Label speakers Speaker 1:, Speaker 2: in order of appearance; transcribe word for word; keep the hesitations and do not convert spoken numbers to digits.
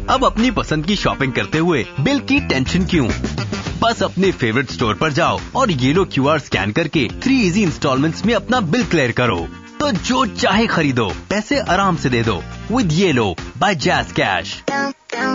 Speaker 1: अब अपनी पसंद की शॉपिंग करते हुए बिल की टेंशन क्यों? बस अपने फेवरेट स्टोर पर जाओ और येलो क्यू आर स्कैन करके थ्री इजी इंस्टॉलमेंट्स में अपना बिल क्लियर करो। तो जो चाहे खरीदो, पैसे आराम से दे दो। With yellow bye jazz cash.